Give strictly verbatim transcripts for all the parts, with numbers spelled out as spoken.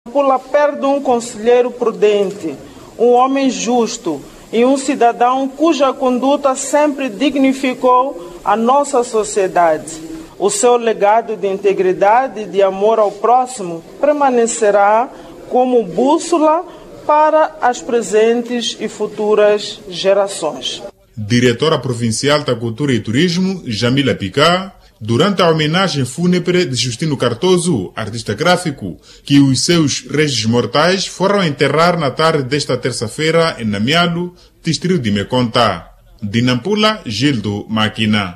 Nampula perde um conselheiro prudente, um homem justo e um cidadão cuja conduta sempre dignificou a nossa sociedade. O seu legado de integridade e de amor ao próximo permanecerá como bússola para as presentes e futuras gerações. Diretora Provincial da Cultura e Turismo, Jamila Picá, durante a homenagem fúnebre de Justino Cardoso, artista gráfico, que os seus restos mortais foram enterrar na tarde desta terça-feira em Namialo, distrito de Meconta. De Nampula, Gildo Maquina.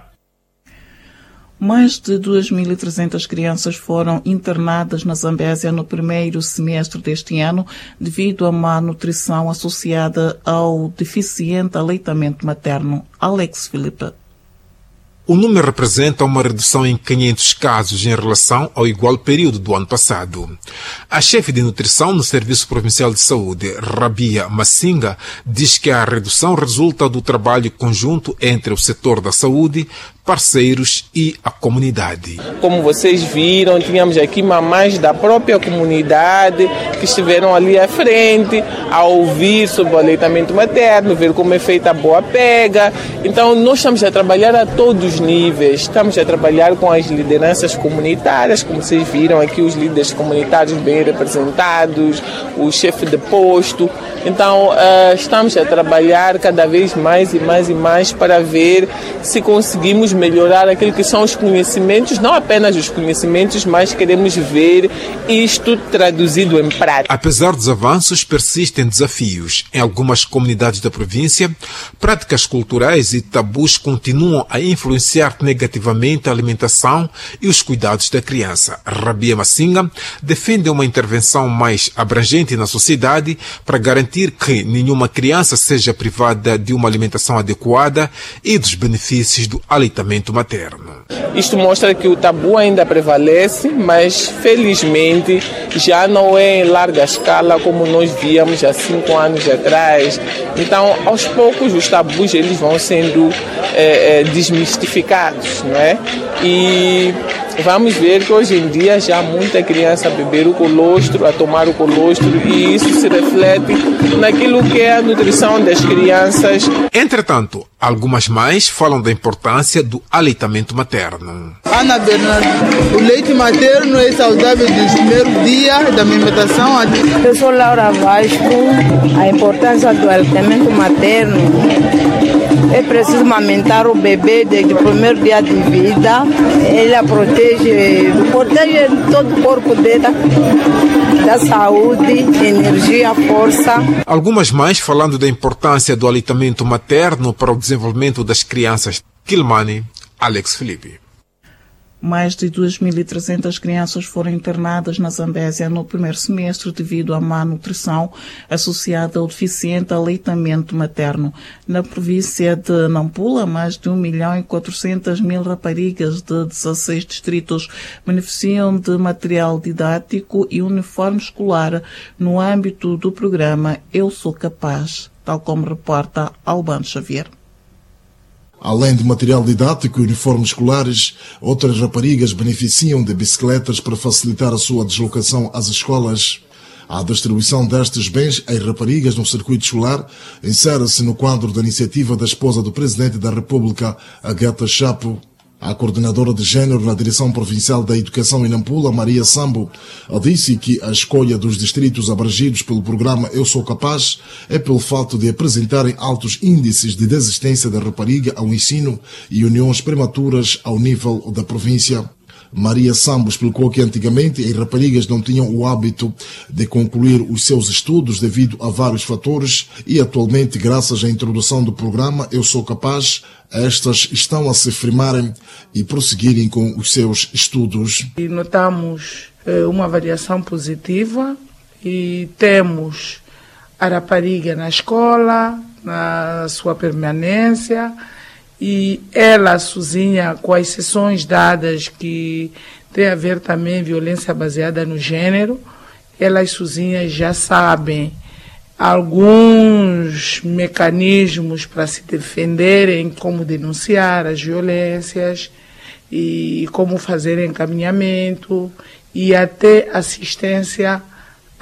Mais de duas mil e trezentas crianças foram internadas na Zambésia no primeiro semestre deste ano devido à má nutrição associada ao deficiente aleitamento materno. Alex Filipe. O número representa uma redução em quinhentos casos em relação ao igual período do ano passado. A chefe de nutrição no Serviço Provincial de Saúde, Rabia Massinga, diz que a redução resulta do trabalho conjunto entre o setor da saúde, parceiros e a comunidade. Como vocês viram, tínhamos aqui mamães da própria comunidade que estiveram ali à frente a ouvir sobre o aleitamento materno, ver como é feita a boa pega. Então, nós estamos a trabalhar a todos os níveis. Estamos a trabalhar com as lideranças comunitárias, como vocês viram aqui, os líderes comunitários bem representados, o chefe de posto. Então, uh, estamos a trabalhar cada vez mais e mais e mais para ver se conseguimos melhorar aquilo que são os conhecimentos, não apenas os conhecimentos, mas queremos ver isto traduzido em prática. Apesar dos avanços, persistem desafios. Em algumas comunidades da província, práticas culturais e tabus continuam a influenciar negativamente a alimentação e os cuidados da criança. Rabia Massinga defende uma intervenção mais abrangente na sociedade para garantir que nenhuma criança seja privada de uma alimentação adequada e dos benefícios do aleitamento materno. Isto mostra que o tabu ainda prevalece, mas felizmente já não é em larga escala como nós víamos há cinco anos atrás. Então, aos poucos, os tabus eles vão sendo é, é, desmistificados, não é? E vamos ver que hoje em dia já há muita criança a beber o colostro, a tomar o colostro, e isso se reflete naquilo que é a nutrição das crianças. Entretanto, algumas mães falam da importância do aleitamento materno. Ana Bernardo, o leite materno é saudável desde o primeiro dia da alimentação. Eu sou Laura Vasco. A importância do aleitamento materno é preciso amamentar o bebê desde o primeiro dia de vida. Ela protege, protege todo o corpo dela, da saúde, energia, força. Algumas mães falando da importância do aleitamento materno para o desenvolvimento das crianças. Kilmani, Alex Felipe. Mais de duas mil e trezentas crianças foram internadas na Zambésia no primeiro semestre devido à má nutrição associada ao deficiente aleitamento materno. Na província de Nampula, mais de um milhão e quatrocentas mil raparigas de dezasseis distritos beneficiam de material didático e uniforme escolar no âmbito do programa Eu Sou Capaz, tal como reporta Albano Xavier. Além de material didático e uniformes escolares, outras raparigas beneficiam de bicicletas para facilitar a sua deslocação às escolas. A distribuição destes bens às raparigas no circuito escolar insere-se no quadro da iniciativa da esposa do Presidente da República, Agatha Chapo. A coordenadora de género na Direção Provincial da Educação em Nampula, Maria Sambo, disse que a escolha dos distritos abrangidos pelo programa Eu Sou Capaz é pelo fato de apresentarem altos índices de desistência da rapariga ao ensino e uniões prematuras ao nível da província. Maria Sambo explicou que antigamente as raparigas não tinham o hábito de concluir os seus estudos devido a vários fatores e atualmente, graças à introdução do programa Eu Sou Capaz, estas estão a se firmarem e prosseguirem com os seus estudos. E notamos eh, uma variação positiva e temos a rapariga na escola, na sua permanência, e ela sozinha, com as sessões dadas que tem a ver também violência baseada no gênero, elas sozinhas já sabem alguns mecanismos para se defenderem, como denunciar as violências e como fazer encaminhamento e até assistência